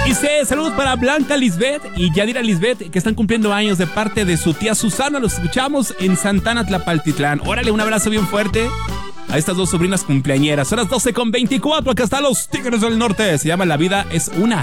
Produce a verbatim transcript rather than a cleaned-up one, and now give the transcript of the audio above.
Dice, saludos para Blanca Lisbeth y Yadira Lisbeth, que están cumpliendo años de parte de su tía Susana. Los escuchamos en Santana, Tlapaltitlán. Órale, un abrazo bien fuerte a estas dos sobrinas cumpleañeras. Son las doce con veinticuatro, acá están los Tigres del Norte. Se llama La Vida es Una.